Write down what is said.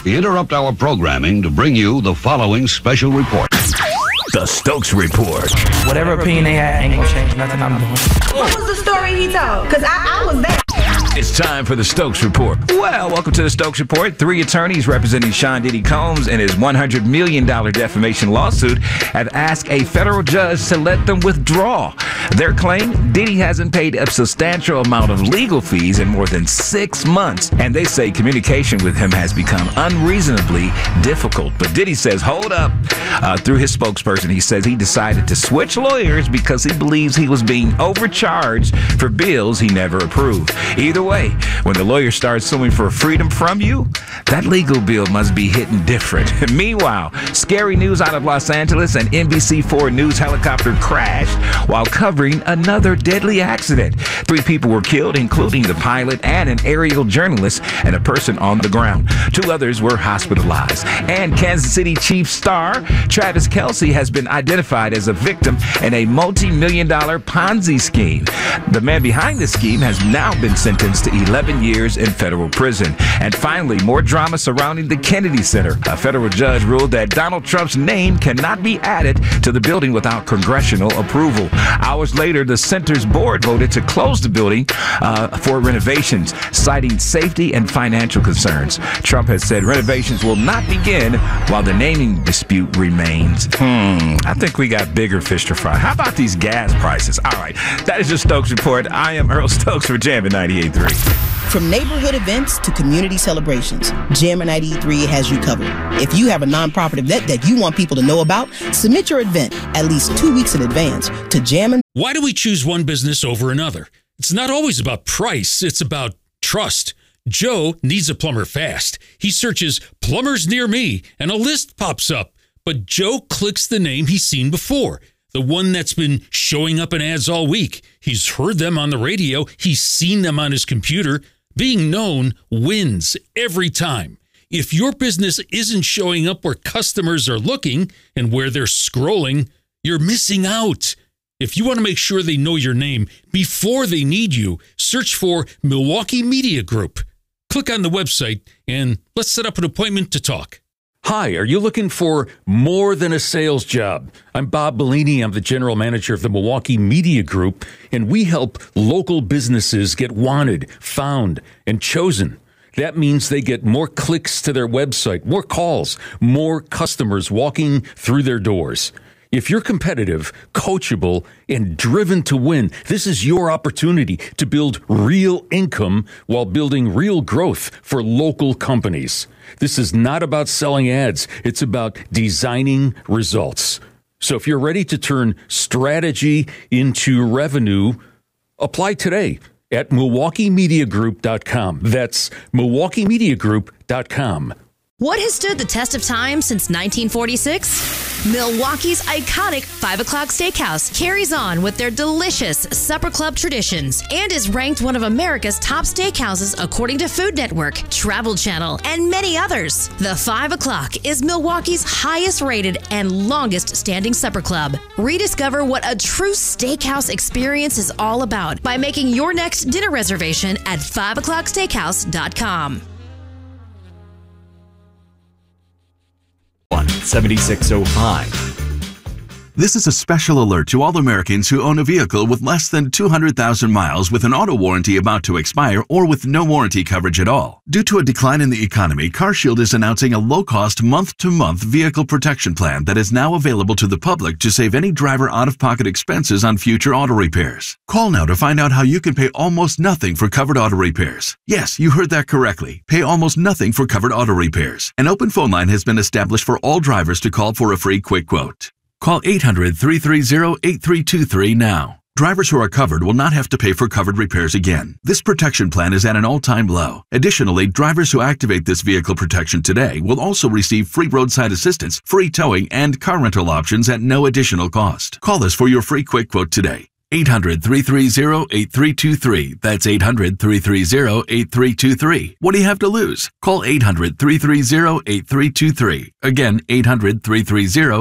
We interrupt our programming to bring you the following special report. The Stokes Report. Whatever opinion they had ain't gonna change nothing I'm doing. What was the story he told? Because I was there. It's time for the Stokes Report. Well, welcome to the Stokes Report. 3 attorneys representing Sean Diddy Combs in his $100 million defamation lawsuit have asked a federal judge to let them withdraw. Their claim, Diddy hasn't paid a substantial amount of legal fees in more than 6 months, and they say communication with him has become unreasonably difficult. But Diddy says, hold up. Through his spokesperson, he says he decided to switch lawyers because he believes he was being overcharged for bills he never approved. Either way, when the lawyer starts suing for freedom from you, that legal bill must be hitting different. Meanwhile, scary news out of Los Angeles: an NBC4 News helicopter crashed while covering another deadly accident. 3 people were killed, including the pilot and an aerial journalist and a person on the ground. 2 others were hospitalized. And Kansas City Chiefs star Travis Kelce has been identified as a victim in a multi-million-dollar Ponzi scheme. The man behind the scheme has now been sentenced to 11 years in federal prison. And finally, more drama surrounding the Kennedy Center. A federal judge ruled that Donald Trump's name cannot be added to the building without congressional approval. Hours later, the center's board voted to close the building for renovations, citing safety and financial concerns. Trump has said renovations will not begin while the naming dispute remains. I think we got bigger fish to fry. How about these gas prices? All right, that is your Stokes Report. I am Earl Stokes for Jammin' 98.3. From neighborhood events to community celebrations, Jammin' 98.3 has you covered. If you have a nonprofit event that you want people to know about, submit your event at least 2 weeks in advance to Jammin'. Why do we choose one business over another? It's not always about price. It's about trust. Joe needs a plumber fast. He searches plumbers near me and a list pops up. But Joe clicks the name he's seen before, the one that's been showing up in ads all week. He's heard them on the radio. He's seen them on his computer. Being known wins every time. If your business isn't showing up where customers are looking and where they're scrolling, you're missing out. If you want to make sure they know your name before they need you, search for Milwaukee Media Group. Click on the website and let's set up an appointment to talk. Hi, are you looking for more than a sales job? I'm Bob Bellini. I'm the general manager of the Milwaukee Media Group, and we help local businesses get wanted, found, and chosen. That means they get more clicks to their website, more calls, more customers walking through their doors. If you're competitive, coachable, and driven to win, this is your opportunity to build real income while building real growth for local companies. This is not about selling ads. It's about designing results. So if you're ready to turn strategy into revenue, apply today at MilwaukeeMediaGroup.com. That's MilwaukeeMediaGroup.com. What has stood the test of time since 1946? Milwaukee's iconic 5 o'clock steakhouse carries on with their delicious supper club traditions and is ranked one of America's top steakhouses according to Food Network, Travel Channel, and many others. The 5 o'clock is Milwaukee's highest rated and longest standing supper club. Rediscover what a true steakhouse experience is all about by making your next dinner reservation at 5o'clocksteakhouse.com. 7605. This is a special alert to all Americans who own a vehicle with less than 200,000 miles with an auto warranty about to expire or with no warranty coverage at all. Due to a decline in the economy, CarShield is announcing a low-cost month-to-month vehicle protection plan that is now available to the public to save any driver out-of-pocket expenses on future auto repairs. Call now to find out how you can pay almost nothing for covered auto repairs. Yes, you heard that correctly. Pay almost nothing for covered auto repairs. An open phone line has been established for all drivers to call for a free quick quote. Call 800-330-8323 now. Drivers who are covered will not have to pay for covered repairs again. This protection plan is at an all-time low. Additionally, drivers who activate this vehicle protection today will also receive free roadside assistance, free towing, and car rental options at no additional cost. Call us for your free quick quote today. 800-330-8323. That's 800-330-8323. What do you have to lose? Call 800-330-8323. Again, 800-330